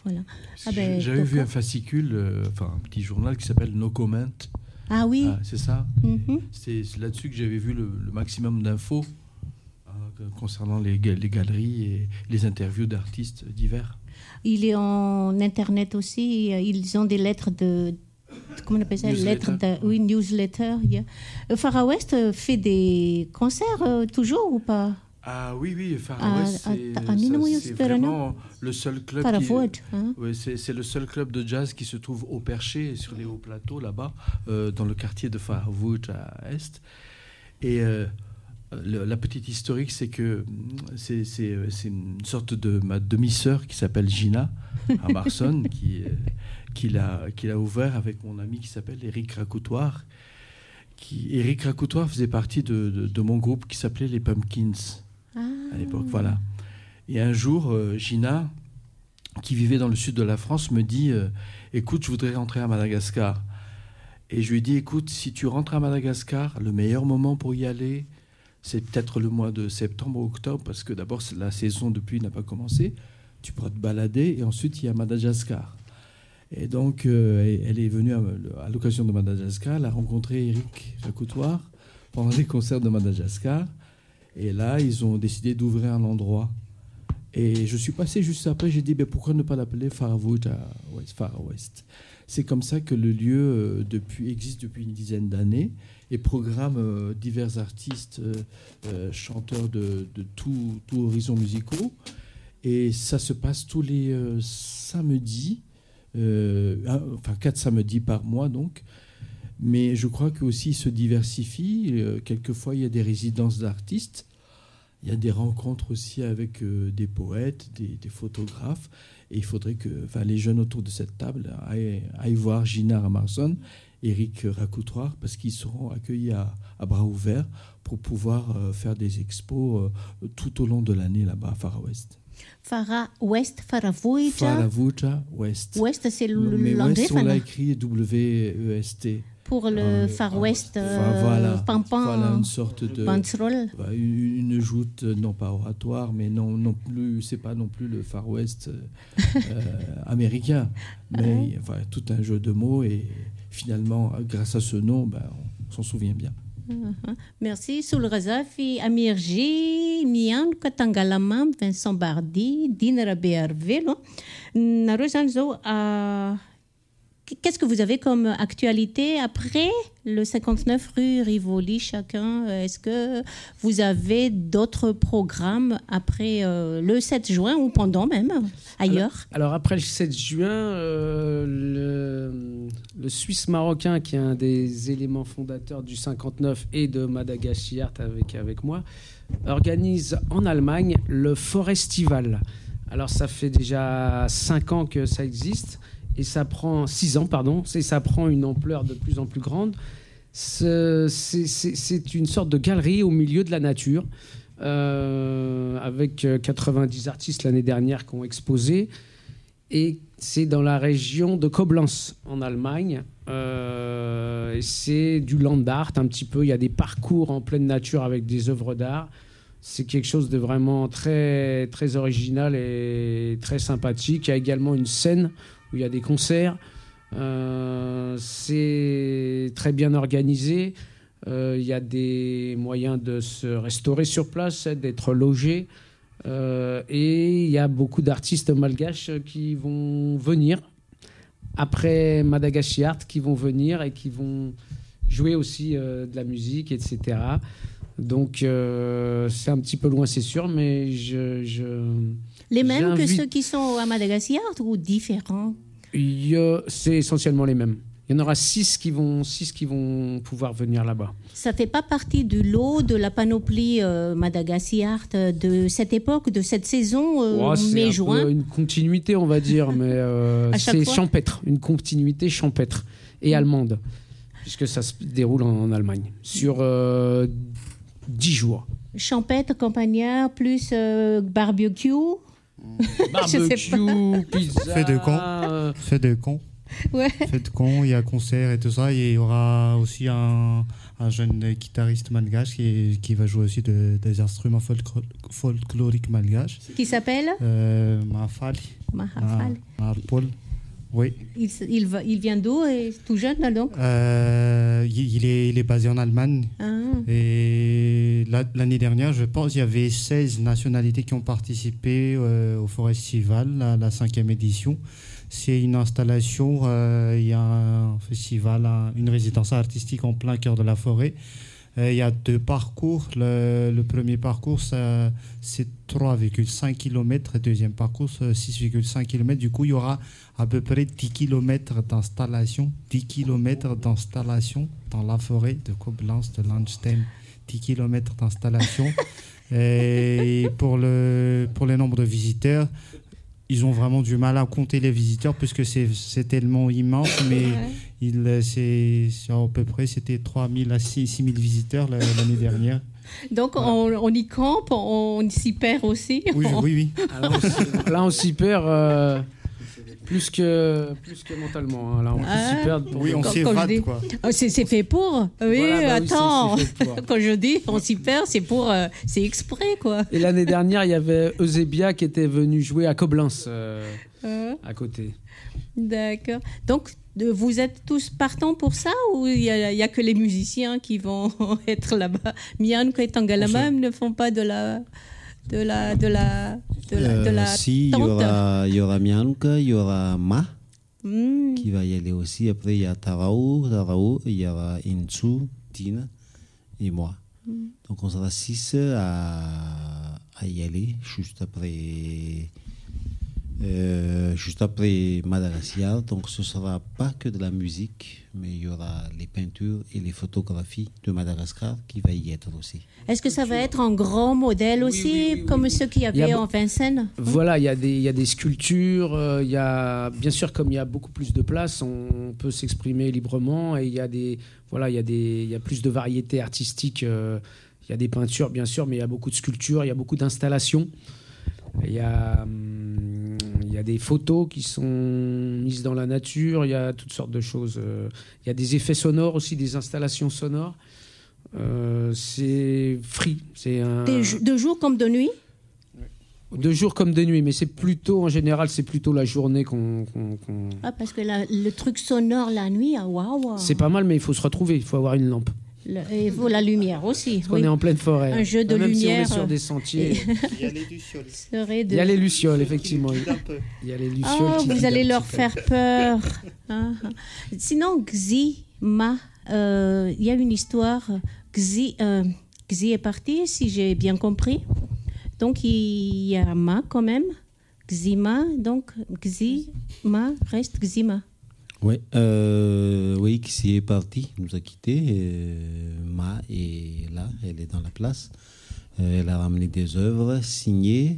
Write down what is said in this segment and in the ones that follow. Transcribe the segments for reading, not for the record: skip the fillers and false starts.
Voilà. J'avais vu un fascicule, un petit journal qui s'appelle No Comment. Ah oui. C'est ça. C'est là-dessus que j'avais vu le maximum d'infos concernant les galeries et les interviews d'artistes divers. Il est en Internet aussi. Ils ont des lettres de... Comment on appelle ça? Newsletter. Yeah. Far West fait des concerts toujours ou pas? Ah oui, Far West, c'est vraiment le seul club c'est le seul club de jazz qui se trouve au Perché, sur les hauts plateaux, là-bas, dans le quartier de Farwood à Est. Et la petite historique, c'est que c'est une sorte de ma demi-sœur qui s'appelle Gina, à Marson, qui l'a ouvert avec mon ami qui s'appelle Éric Racoutoir. Éric Racoutoir faisait partie de mon groupe qui s'appelait les Pumpkins à l'époque, voilà. Et un jour, Gina, qui vivait dans le sud de la France, me dit écoute, je voudrais rentrer à Madagascar. Et je lui ai dit écoute, si tu rentres à Madagascar, le meilleur moment pour y aller, c'est peut-être le mois de septembre ou octobre, parce que d'abord, la saison de pluie n'a pas commencé. Tu pourras te balader, et ensuite, il y a Madagascar. Et donc, elle est venue à l'occasion de Madagascar. Elle a rencontré Éric Racoutoir pendant les concerts de Madagascar. Et là, ils ont décidé d'ouvrir un endroit. Et je suis passé juste après. J'ai dit, pourquoi ne pas l'appeler Far West? C'est comme ça que le lieu existe depuis une dizaine d'années et programme divers artistes, chanteurs de tout horizon musicaux. Et ça se passe tous les samedis. 4 samedis par mois donc, mais je crois qu'aussi il se diversifie. Quelquefois il y a des résidences d'artistes, il y a des rencontres aussi avec des poètes, des photographes, et il faudrait que les jeunes autour de cette table aillent voir Gina Ramarson, Éric Racoutoir, parce qu'ils seront accueillis à bras ouverts pour pouvoir faire des expos tout au long de l'année là-bas à Far West. Faravuja West. West, c'est mais l'anglais. West, on l'a écrit W-E-S-T. Pour le Far West, Pampan, voilà une sorte de Bantzroll. Une joute, non pas oratoire, mais non plus, c'est pas non plus le Far West américain, mais tout un jeu de mots, et finalement, grâce à ce nom, on s'en souvient bien. Merci. Sous le Razafi, Amirji, Mian, Katangalamam, Vincent Bardi, Dinara Béarvelo. Qu'est-ce que vous avez comme actualité après le 59 rue Rivoli chacun? Est-ce que vous avez d'autres programmes après le 7 juin ou pendant même, ailleurs? Alors après le 7 juin, le Suisse marocain, qui est un des éléments fondateurs du 59 et de Madagascar avec moi, organise en Allemagne le Forestival. Alors ça fait déjà 5 ans que ça existe. Et ça prend 6 ans, et ça prend une ampleur de plus en plus grande. C'est une sorte de galerie au milieu de la nature, avec 90 artistes l'année dernière qui ont exposé. Et c'est dans la région de Koblenz, en Allemagne. Et c'est du land art un petit peu. Il y a des parcours en pleine nature avec des œuvres d'art. C'est quelque chose de vraiment très, très original et très sympathique. Il y a également une scène où il y a des concerts. C'est très bien organisé. Il y a des moyens de se restaurer sur place, d'être logé. Et il y a beaucoup d'artistes malgaches qui vont venir après Madagascar, qui vont venir et qui vont jouer aussi de la musique, etc. Donc c'est un petit peu loin, c'est sûr, mais les mêmes que ceux qui sont à Madagascar ou différents? C'est essentiellement les mêmes. Il y en aura 6 qui vont pouvoir venir là-bas. Ça ne fait pas partie du lot de la panoplie Madagascar de cette époque, de cette saison mai-juin? C'est une continuité, on va dire, mais c'est champêtre, une continuité champêtre et allemande, puisque ça se déroule en Allemagne sur 10 jours. Champêtre, campagnard, plus barbecue. Barbecue, pizza. Fête de con. Ouais. Fête de con, il y a concert et tout ça. Et il y aura aussi un jeune guitariste malgache qui va jouer aussi des instruments folkloriques malgaches. Qui s'appelle Mahafali. Arpol. Oui. Il vient d'où et tout jeune là donc il est basé en Allemagne. Et l'année dernière, je pense, il y avait 16 nationalités qui ont participé au Forestival, à la 5e édition. C'est une installation, il y a un festival, une résidence artistique en plein cœur de la forêt. Il y a 2 parcours. Le premier parcours, c'est 3,5 km. Le deuxième parcours, 6,5 km. Du coup, il y aura à peu près 10 km d'installation. 10 km d'installation dans la forêt de Koblenz, de Landstein. 10 km d'installation. Et pour le nombre de visiteurs, ils ont vraiment du mal à compter les visiteurs puisque c'est tellement immense, mais c'est à peu près, c'était 3 000 à 6 000 visiteurs l'année dernière. Donc on y campe, on s'y perd aussi. Oui. Alors, là on s'y perd plus que mentalement. Hein. Là on s'y perd. On s'évade quoi. C'est fait pour. Oui, voilà, attends. Oui, c'est fait pour. Quand je dis on s'y perd, c'est exprès quoi. Et l'année dernière, il y avait Eusebia qui était venu jouer à Koblenz à côté. D'accord. Donc vous êtes tous partants pour ça ou il y a que les musiciens qui vont être là-bas? Mianka et Tangalamam ne font pas de la si, tente. Il y aura Mianka, il y aura Ma qui va y aller aussi. Après, il y a Tarao, il y aura Insu, Tina et moi. Donc, on sera 6 à y aller juste après Madagascar. Donc, ce ne sera pas que de la musique, mais il y aura les peintures et les photographies de Madagascar qui va y être aussi. Est-ce que ça va être un grand modèle aussi, oui, comme ceux qu'il y avait en Vincennes? Voilà, il y a des sculptures. Bien sûr, comme il y a beaucoup plus de place, on peut s'exprimer librement. Et il y a plus de variétés artistiques. Il y a des peintures, bien sûr, mais il y a beaucoup de sculptures, il y a beaucoup d'installations. Il y a des photos qui sont mises dans la nature, il y a toutes sortes de choses. Il y a des effets sonores aussi, des installations sonores. C'est free. De jour comme de nuit? De jour comme de nuit, mais en général, c'est plutôt la journée qu'on... Ah, parce que le truc sonore la nuit, waouh. C'est pas mal, mais il faut se retrouver, il faut avoir une lampe. Il faut la lumière aussi. Parce qu'on est en pleine forêt. Un jeu de même lumière. Si on est sur des sentiers. Il y a les lucioles. Il y a les lucioles, effectivement. Il y a les lucioles. Vous allez leur faire peur. Sinon, Gzi, Ma, il y a une histoire. Gzi est parti, si j'ai bien compris. Donc, il y a Ma quand même. Gzima, donc Gzi, Ma, reste Gzima. Oui, qui est parti, nous a quittés. Ma est là, elle est dans la place. Elle a ramené des œuvres signées.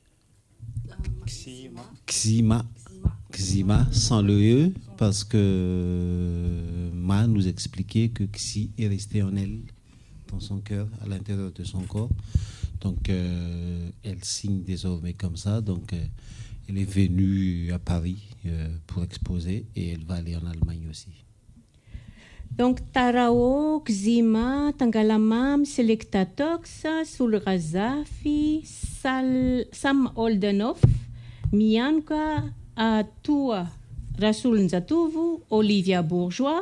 Xima, sans le E, parce que Ma nous expliquait que Xi est resté en elle, dans son cœur, à l'intérieur de son corps. Donc, elle signe désormais comme ça. Donc, elle est venue à Paris pour exposer et elle va aller en Allemagne aussi. Donc, Tarao, Xima, Tangalamam, Selectatox, Sulrazafi, Sam Oldenov, Mianka, Atua, Rasul Nzatovu, Olivia Bourgois,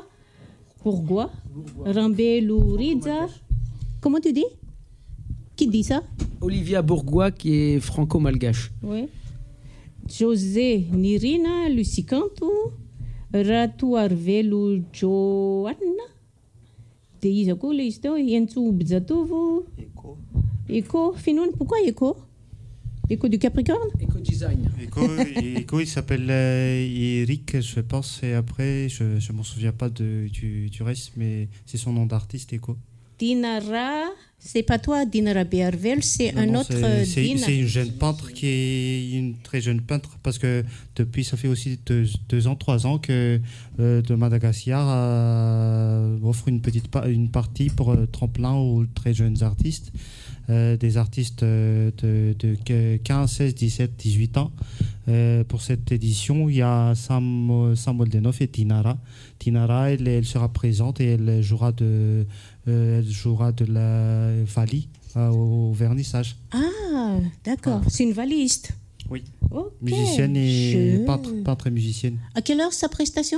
Rambé Louriza. Comment tu dis? Qui dit ça? Olivia Bourgois, qui est franco-malgache. Oui. José Nirina Lucicantu, Ratu Arvelu Joanna, Deisako Listo, Yensu Bzatovu, Eco, Finun, pourquoi Eco? Eco du Capricorne? Eco Design. Eco, il s'appelle Eric, je pense, et après, je ne m'en souviens pas du reste, mais c'est son nom d'artiste, Eco. Dinara, c'est pas toi, Dinara Béarvel, c'est un autre Dina. C'est une jeune peintre qui est une très jeune peintre parce que depuis, ça fait aussi 2 ans, 3 ans que de Madagascar offre une partie pour tremplin aux très jeunes artistes. Des artistes de 15, 16, 17, 18 ans. Pour cette édition, il y a Sam Oldenov et Tinara. Tinara, elle sera présente et elle jouera de la Vali au vernissage. Ah, d'accord. C'est une valiste. Oui. Okay. Musicienne et peintre et musicienne. À quelle heure sa prestation?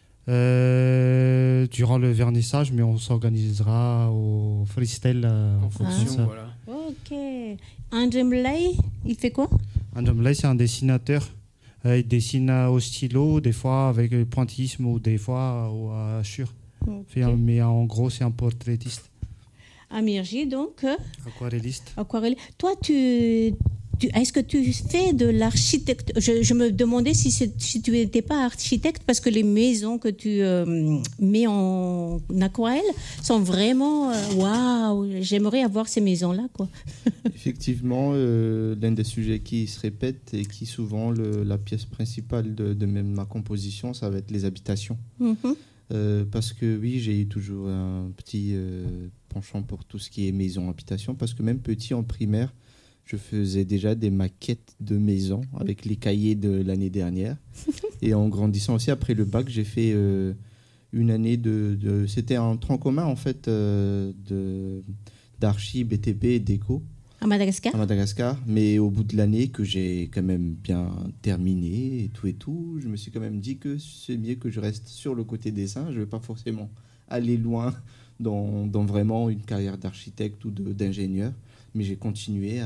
Durant le vernissage, mais on s'organisera au freestyle en fonction. Ça. Voilà. Ok. André Mlay, il fait quoi? André Mlay, c'est un dessinateur. Il dessine au stylo, des fois avec le pointillisme ou des fois à hachure. Okay. Mais en gros, c'est un portraitiste. Amirji, donc aquarelliste. Toi, est-ce que tu fais de l'architecte? Je me demandais si tu n'étais pas architecte, parce que les maisons que tu mets en aquarelle sont vraiment waouh, j'aimerais avoir ces maisons-là, quoi. Effectivement, l'un des sujets qui se répète et qui souvent la pièce principale de même ma composition, ça va être les habitations. Parce que oui, j'ai eu toujours un petit penchant pour tout ce qui est maison, habitation, parce que même petit en primaire, je faisais déjà des maquettes de maisons avec les cahiers de l'année dernière. Et en grandissant aussi, après le bac, j'ai fait une année c'était un tronc commun en fait d'archi, BTP et déco. À Madagascar. Mais au bout de l'année que j'ai quand même bien terminé et tout, je me suis quand même dit que c'est mieux que je reste sur le côté dessin. Je ne vais pas forcément aller loin dans vraiment une carrière d'architecte ou d'ingénieur. Mais j'ai continué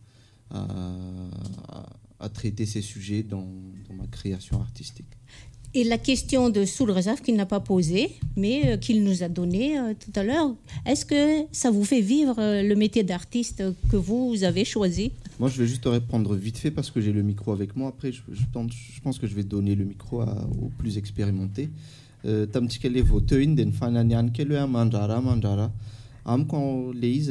à traiter ces sujets dans ma création artistique. Et la question de Soul Razaf qu'il n'a pas posée, mais qu'il nous a donnée tout à l'heure, est-ce que ça vous fait vivre le métier d'artiste que vous avez choisi? Moi, je vais juste te répondre vite fait parce que j'ai le micro avec moi. Après, je pense que je vais donner le micro aux plus expérimentés. Tamtikele votein den fananian kele manjara. Quand les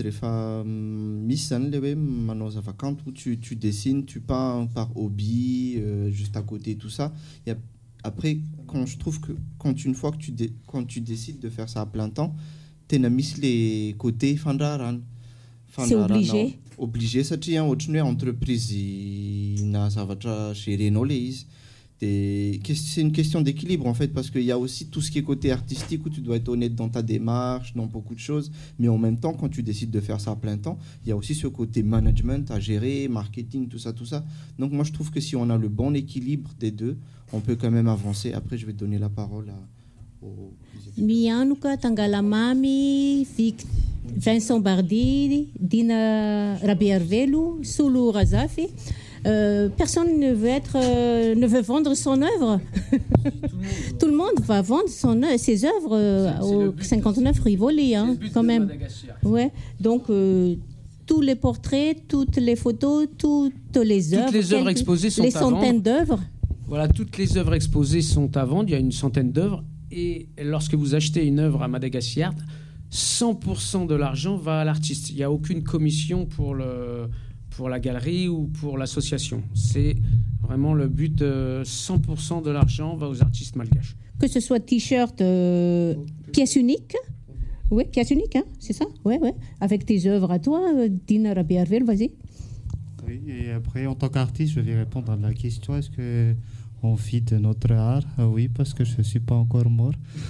où tu dessines, tu peins par hobby, juste à côté, tout ça. Après, je trouve que quand tu décides de faire ça à plein temps, tu as mis les côtés fandaran. C'est obligé. Obligé, ça tient une entreprise c'est une question d'équilibre en fait, parce qu'il y a aussi tout ce qui est côté artistique où tu dois être honnête dans ta démarche, dans beaucoup de choses, mais en même temps quand tu décides de faire ça à plein temps, il y a aussi ce côté management à gérer, marketing, tout ça. Donc moi je trouve que si on a le bon équilibre des deux, on peut quand même avancer. Après je vais donner la parole aux Mianuka Tangalamami, Vincent Bardi, Dina Rabiervelu, Soulou Razafi. Personne ne veut vendre son œuvre. Tout le monde va vendre ses œuvres au 59 Rivoli, quand même. Ouais. Donc tous les portraits, toutes les photos, toutes les œuvres. Toutes les œuvres exposées sont à vendre. Les centaines d'œuvres. Voilà, toutes les œuvres exposées sont à vendre. Il y a une centaine d'œuvres. Et lorsque vous achetez une œuvre à Madagascar, 100% de l'argent va à l'artiste. Il n'y a aucune commission pour la galerie ou pour l'association. C'est vraiment le but. 100% de l'argent va aux artistes malgaches. Que ce soit t-shirt, pièce unique. Oui, pièce unique, c'est ça? Ouais. Avec tes œuvres à toi, Dina Rabiervel, vas-y. Oui, et après, en tant qu'artiste, je vais répondre à la question. Est-ce qu'on vit de notre art? Oui, parce que je ne suis pas encore mort.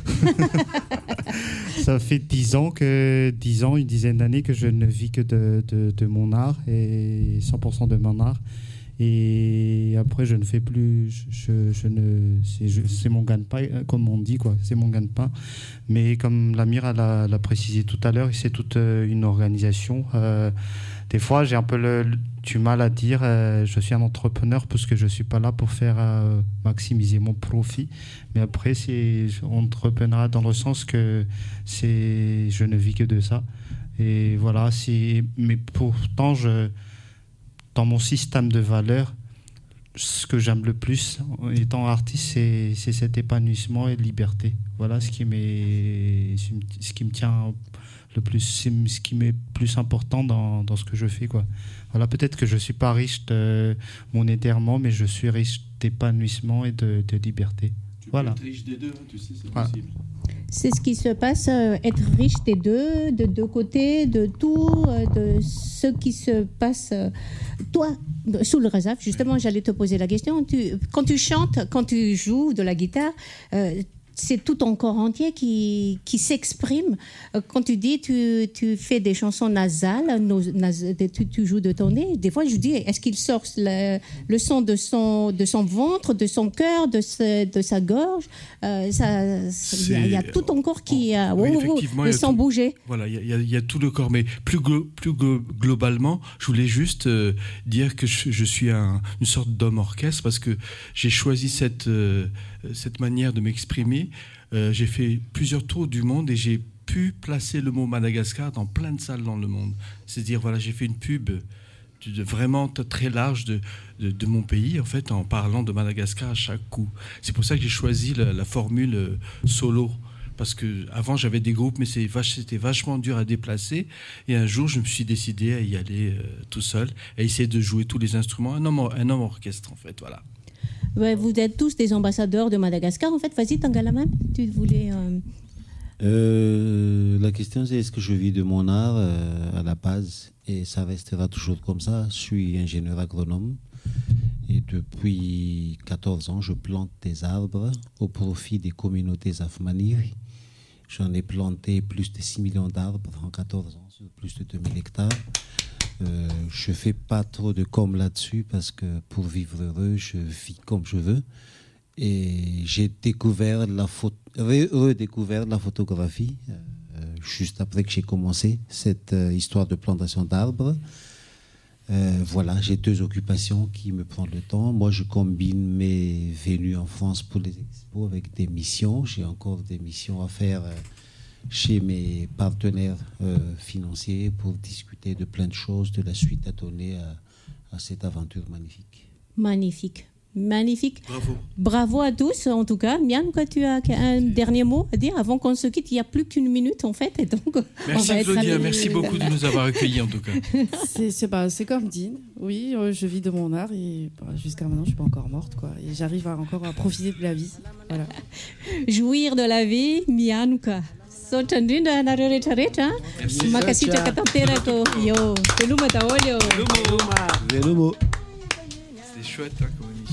Ça fait 10 ans, une dizaine d'années que je ne vis que de mon art et 100% de mon art. Et après, je ne fais plus. C'est mon gagne-pain, comme on dit, quoi. C'est mon gagne-pain. Mais comme l'Amir l'a précisé tout à l'heure, c'est toute une organisation. Des fois, j'ai un peu du mal à dire je suis un entrepreneur parce que je ne suis pas là pour faire maximiser mon profit. Mais après, c'est entrepreneur dans le sens que je ne vis que de ça. Et voilà, mais pourtant, dans mon système de valeurs, ce que j'aime le plus étant artiste, c'est cet épanouissement et liberté. Voilà ce qui me tient le plus, ce qui m'est plus important dans ce que je fais, quoi. Voilà, peut-être que je suis pas riche monétairement, mais je suis riche d'épanouissement et de liberté. Voilà. Tu peux être riche des deux, tu sais, c'est possible. C'est ce qui se passe, être riche des deux, de deux côtés, de tout, de ce qui se passe. Toi, sous le Razaf, justement, j'allais te poser la question. Quand tu chantes, quand tu joues de la guitare, c'est tout ton corps entier qui s'exprime. Quand tu dis tu fais des chansons nasales, tu joues de ton nez. Des fois, je dis, est-ce qu'il sort le son de son ventre, de son cœur, de sa gorge? Il y a tout ton corps qui sans bouger. Voilà, il y a tout le corps. Mais plus globalement, je voulais juste dire que je suis une sorte d'homme orchestre parce que j'ai choisi cette manière de m'exprimer. J'ai fait plusieurs tours du monde et j'ai pu placer le mot Madagascar dans plein de salles dans le monde. C'est-à-dire, voilà, j'ai fait une pub vraiment très large de mon pays, en fait, en parlant de Madagascar à chaque coup. C'est pour ça que j'ai choisi la formule solo. Parce qu'avant, j'avais des groupes, mais c'était vachement dur à déplacer. Et un jour, je me suis décidé à y aller tout seul, à essayer de jouer tous les instruments. Un homme orchestre, en fait, voilà. Ouais, vous êtes tous des ambassadeurs de Madagascar, en fait. Vas-y, Tangalaman, tu voulais... La question, c'est est-ce que je vis de mon art à la base? Et ça restera toujours comme ça. Je suis ingénieur agronome. Et depuis 14 ans, je plante des arbres au profit des communautés afmaniri. J'en ai planté plus de 6 millions d'arbres en 14 ans, sur plus de 2000 hectares. Je ne fais pas trop de com là-dessus parce que pour vivre heureux, je vis comme je veux. Et j'ai redécouvert la photographie juste après que j'ai commencé cette histoire de plantation d'arbres. Voilà, j'ai 2 occupations qui me prennent le temps. Moi, je combine mes venues en France pour les expos avec des missions. J'ai encore des missions à faire chez mes partenaires financiers pour discuter de plein de choses, de la suite à donner à cette aventure magnifique. Magnifique. Bravo à tous, en tout cas. Mian, tu as un dernier mot à dire avant qu'on se quitte? Il n'y a plus qu'une minute, en fait. Et donc, merci, Claudia. Merci beaucoup de nous avoir accueillis, en tout cas. C'est comme Dean. Oui, je vis de mon art et jusqu'à maintenant, je ne suis pas encore morte, quoi. Et j'arrive encore à profiter de la vie. Voilà. Jouir de la vie, Mian, quoi. Merci. C'est chouette, hein, comme émission.